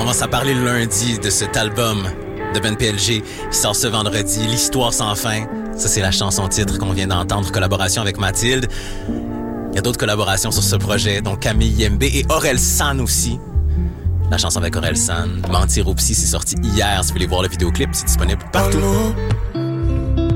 commence à parler le lundi de cet album de Ben PLG qui sort ce vendredi, L'Histoire sans fin. Ça, c'est la chanson-titre qu'on vient d'entendre, collaboration avec Mathilde. Il y a d'autres collaborations sur ce projet, dont Camille Yembe et Aurel San aussi. La chanson avec Aurel San, Mentir au psy, c'est sorti hier. Si vous voulez voir le vidéoclip, c'est disponible partout.